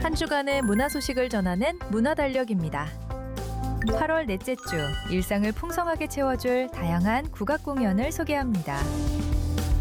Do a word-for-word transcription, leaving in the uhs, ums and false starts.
한 주간의 문화 소식을 전하는 문화달력입니다. 팔월 넷째 주, 일상을 풍성하게 채워줄 다양한 국악 공연을 소개합니다.